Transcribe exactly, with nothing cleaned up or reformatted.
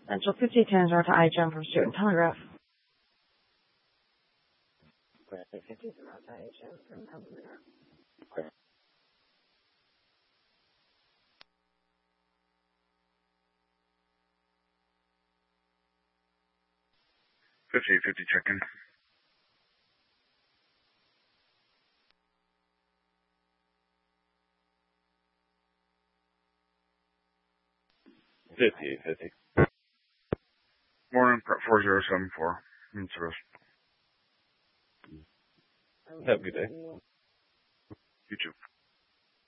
Central fifty ten is to I H M from Student Telegraph. fifty is to I H M from Telegraph. fifty, fifty check-in. fifty, fifty. Morning, prep four zero seven four. In service. Have a good day. You too.